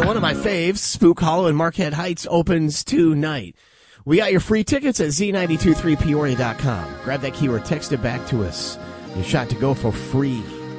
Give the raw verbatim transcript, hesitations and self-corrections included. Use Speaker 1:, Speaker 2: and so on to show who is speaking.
Speaker 1: right, one of my faves, Spook Hollow in Marquette Heights, opens tonight. We got your free tickets at Z nine two three Peoria dot com. Grab that keyword, text it back to us. Your shot to go for free.